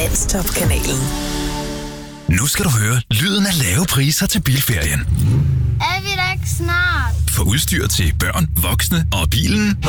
Danstop-kanalen. Nu skal du høre lyden af lave priser til bilferien. Er vi da ikke snart? For udstyr til børn, voksne og bilen